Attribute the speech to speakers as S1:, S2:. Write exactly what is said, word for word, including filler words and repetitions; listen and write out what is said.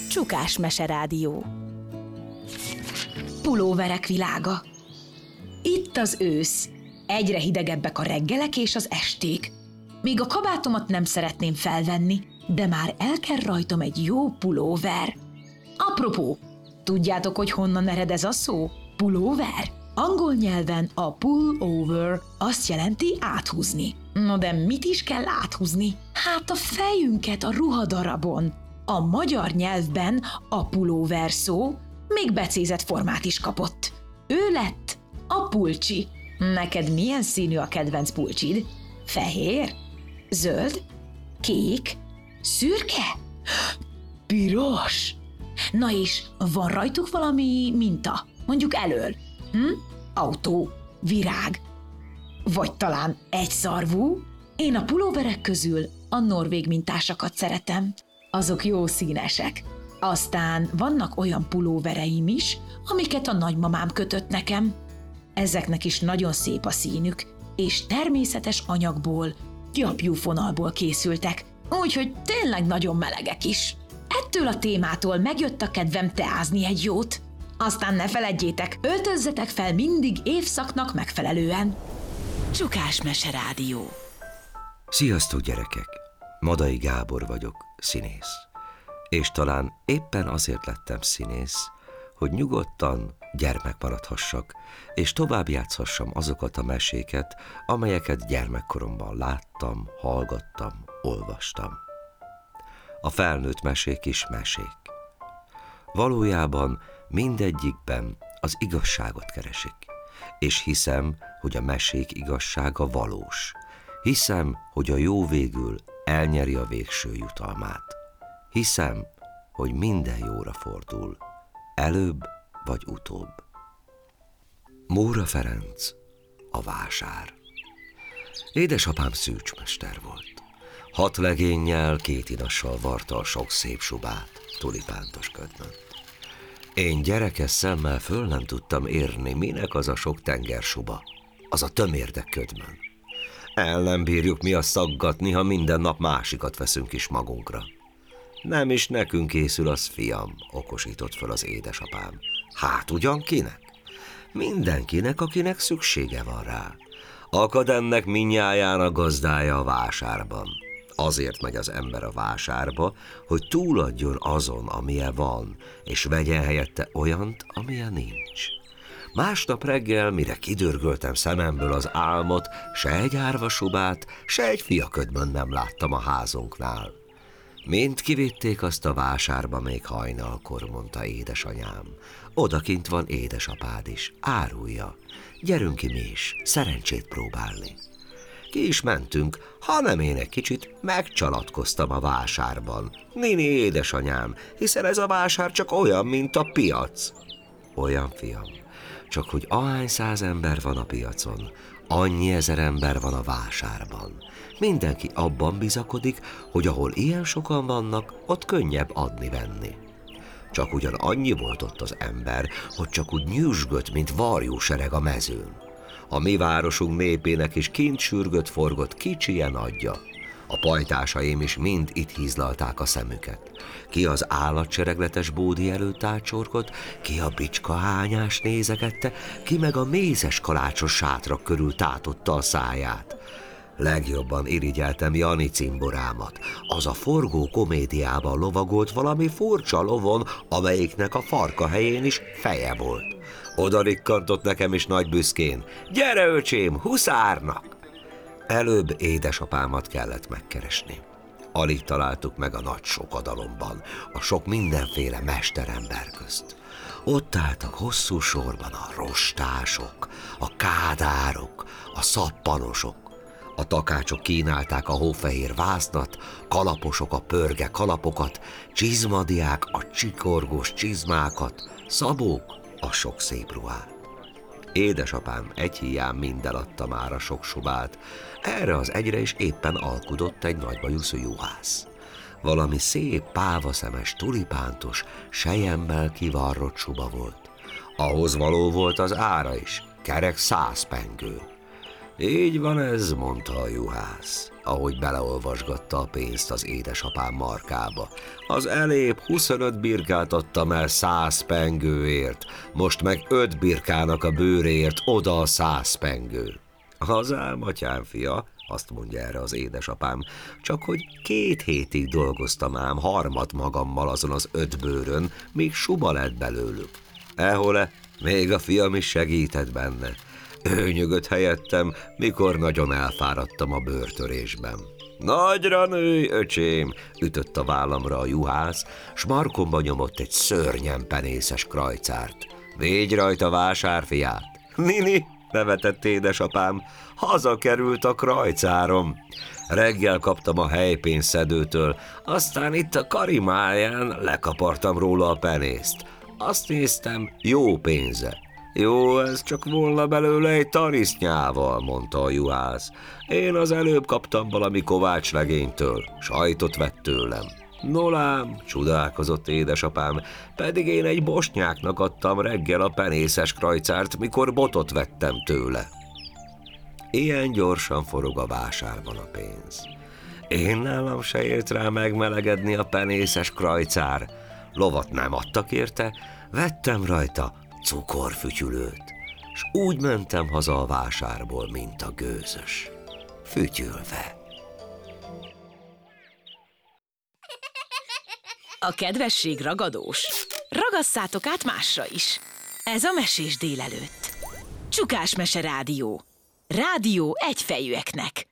S1: Csukás Meserádió.
S2: Pulóverek világa. Itt az ősz. Egyre hidegebbek a reggelek és az esték. Még a kabátomat nem szeretném felvenni, de már elkel rajtam egy jó pulóver. Apropó, tudjátok, hogy honnan ered ez a szó? Pulóver? Angol nyelven a pull over azt jelenti áthúzni. No de mit is kell áthúzni? Hát a fejünket a ruhadarabon. A magyar nyelvben a pulóver szó még becézett formát is kapott. Ő lett a pulcsi. Neked milyen színű a kedvenc pulcsid? Fehér? Zöld? Kék? Szürke? Piros? Na és van rajtuk valami minta? Mondjuk elől? Hm? Autó? Virág? Vagy talán egyszarvú? Én a pulóverek közül a norvég mintásakat szeretem. Azok jó színesek. Aztán vannak olyan pulóvereim is, amiket a nagymamám kötött nekem. Ezeknek is nagyon szép a színük, és természetes anyagból, gyapjúfonalból készültek, úgyhogy tényleg nagyon melegek is. Ettől a témától megjött a kedvem teázni egy jót. Aztán ne feledjétek, öltözzetek fel mindig évszaknak megfelelően.
S1: Csukás Meserádió.
S3: Sziasztok, gyerekek! Madai Gábor vagyok, színész. És talán éppen azért lettem színész, hogy nyugodtan gyermek maradhassak, és tovább játszhassam azokat a meséket, amelyeket gyermekkoromban láttam, hallgattam, olvastam. A felnőtt mesék is mesék. Valójában mindegyikben az igazságot keresik, és hiszem, hogy a mesék igazsága valós. Hiszem, hogy a jó végül elnyeri a végső jutalmát. Hiszem, hogy minden jóra fordul, előbb vagy utóbb. Móra Ferenc, a vásár. Édesapám szűcsmester volt. Hat legénnyel, két inassal varta a sok szép subát, tulipántos ködmön. Én gyerekes szemmel föl nem tudtam érni, minek az a sok tengersuba, az a tömérdek ködmön. El nem bírjuk mi a szaggatni, ha minden nap másikat veszünk is magunkra. Nem is nekünk készül az, fiam, okosított föl az édesapám. Hát ugyan kinek? Mindenkinek, akinek szüksége van rá. Akad ennek mindnyáján gazdája a vásárban. Azért megy az ember a vásárba, hogy túladjon azon, amilyen van, és vegyen helyette olyant, amilyen nincs. Másnap reggel, mire kidörgöltem szememből az álmot, se egy árvasubát, se egy fiaködmön nem láttam a házunknál. Mind kivitték azt a vásárba még hajnalkor, mondta édesanyám. Odakint van édesapád is, árulja. Gyerünk ki mi is, szerencsét próbálni. Ki is mentünk, hanem én egy kicsit megcsalatkoztam a vásárban. Nini édesanyám, hiszen ez a vásár csak olyan, mint a piac. Olyan, fiam, csak hogy ahány száz ember van a piacon, annyi ezer ember van a vásárban. Mindenki abban bizakodik, hogy ahol ilyen sokan vannak, ott könnyebb adni-venni. Csak ugyan annyi volt ott az ember, hogy csak úgy nyüzsgött, mint varjúsereg a mezőn. A mi városunk népének is kint sürgött-forgott kicsije nagyja. A pajtásaim is mind itt hízlalták a szemüket. Ki az állatseregletes bódi előtt ácsorgott, ki a bicskahányás nézegette, ki meg a mézes kalácsos sátrak körül tátotta a száját. Legjobban irigyeltem Jani cimborámat. Az a forgó komédiában lovagolt valami furcsa lovon, amelyiknek a farka helyén is feje volt. Oda rikkantott nekem is nagy büszkén. Gyere, öcsém, huszárnak! Előbb édesapámat kellett megkeresni. Alig találtuk meg a nagy sokadalomban, a sok mindenféle mesterember közt. Ott álltak hosszú sorban a rostások, a kádárok, a szappanosok. A takácsok kínálták a hófehér vásznat, kalaposok a pörge kalapokat, csizmadiák a csikorgós csizmákat, szabók a sok szép ruhát. Édesapám egy híján mind eladta már a sok subát, erre az egyre is éppen alkudott egy nagybajuszú juhász. Valami szép, pávaszemes, tulipántos, selyemmel kivarrott suba volt. Ahhoz való volt az ára is, kerek száz pengő. Így van ez, mondta a juhász, ahogy beleolvasgatta a pénzt az édesapám markába. Az elébb huszonöt birkát adtam el száz pengőért, most meg öt birkának a bőréért oda a száz pengő. Az álmatyám, fia, azt mondja erre az édesapám, csak hogy két hétig dolgoztam ám harmad magammal azon az öt bőrön, még suba lett belőlük. Ehole, még a fiam is segített benne. Ő nyögött helyettem, mikor nagyon elfáradtam a bőrtörésben. Nagyra nőj, öcsém, ütött a vállamra a juhász, s markomba nyomott egy szörnyen penészes krajcárt. Védj rajta vásárfiát. Nini, nevetett édesapám, hazakerült a krajcárom. Reggel kaptam a helypénzszedőtől, aztán itt a karimáján lekapartam róla a penészt. Azt néztem, jó pénze. Jó, ez csak volna belőle egy tarisznyával, mondta a juhász. Én az előbb kaptam valami kovács legénytől, sajtot vett tőlem. Nolám, csodálkozott édesapám, pedig én egy bosnyáknak adtam reggel a penészes krajcárt, mikor botot vettem tőle. Ilyen gyorsan forog a vásárban a pénz. Én nálam se ért rá megmelegedni a penészes krajcár. Lovat nem adtak érte, vettem rajta cukorfütyülőt, s úgy mentem haza a vásárból, mint a gőzös, fütyülve.
S1: A kedvesség ragadós. Ragasszátok át másra is. Ez a Mesés délelőtt. Csukás Mese Rádió. Rádió egyfejűeknek.